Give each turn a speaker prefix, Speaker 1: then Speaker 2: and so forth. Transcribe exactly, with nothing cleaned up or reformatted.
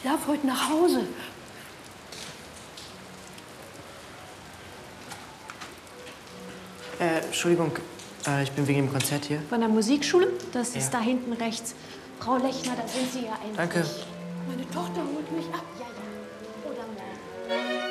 Speaker 1: darf heute nach Hause.
Speaker 2: Äh, Entschuldigung, äh, ich bin wegen dem Konzert hier.
Speaker 1: Von der Musikschule? Das ist
Speaker 2: Ja.
Speaker 1: da hinten rechts. Frau Lechner, da sind Sie ja endlich.
Speaker 2: Danke.
Speaker 1: Meine Tochter holt mich ab. Ja, ja. Oder morgen.